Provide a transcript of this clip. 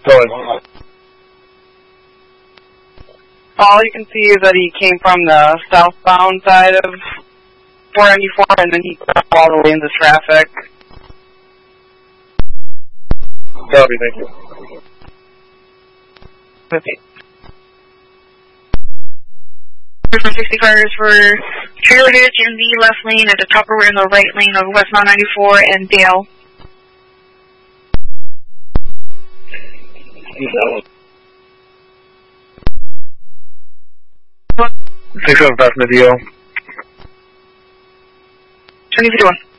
Go ahead. All you can see is that he came from the southbound side of 494, and then he got all the way into traffic. Copy, thank you. Okay. 60 cars for Heritage in the left lane at the Tupper in the right lane of westbound 94 and Dale. What? 67 passing the DL. 2051.